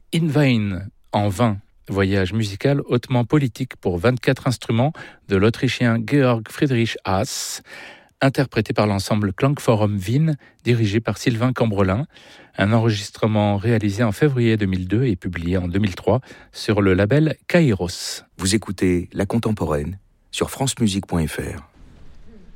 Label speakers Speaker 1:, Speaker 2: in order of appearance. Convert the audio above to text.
Speaker 1: In Vain, en vain, voyage musical hautement politique pour 24 instruments de l'Autrichien Georg Friedrich Haas, interprété par l'ensemble Klangforum Wien, dirigé par Sylvain Cambrelin. Un enregistrement réalisé en février 2002 et publié en 2003 sur le label Kairos.
Speaker 2: Vous écoutez La Contemporaine sur francemusique.fr.